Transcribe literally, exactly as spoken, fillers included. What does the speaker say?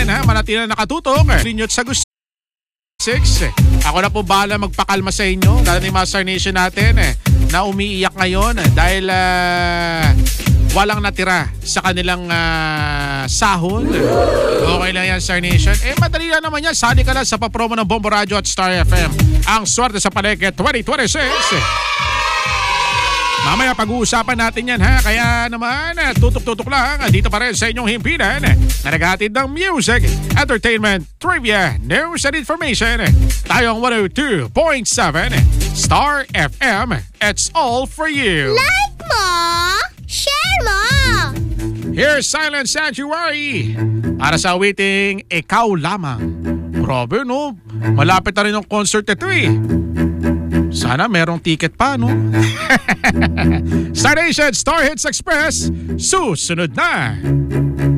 ha, manatili na nakatutok. Linyot sa gusto. six. Ako na po bahala magpakalma sa inyo. Dahil ni Master Nation natin eh, na umiiyak ngayon eh, dahil uh, walang natira sa kanilang uh, sahod. Okay lang yan, Star Nation. Eh, madali lang naman yan. Sali ka lang sa papromo ng Bombo Radio at Star F M. Ang swerte sa palengke twenty twenty-six. Mamaya pag-uusapan natin yan ha. Kaya naman, tutok-tutok lang dito pa rin sa inyong himpilan na naghatid ng music, entertainment, trivia, news and information. Tayong one oh two point seven Star F M. It's all for you. Like mo! Share mo! Here's Silent Sanctuary para sa awiting Ikaw Lamang. Grabe no, malapit na rin ang concert ito eh. Sana merong ticket pa, no? Star Nation, Star Hits Express, susunod na!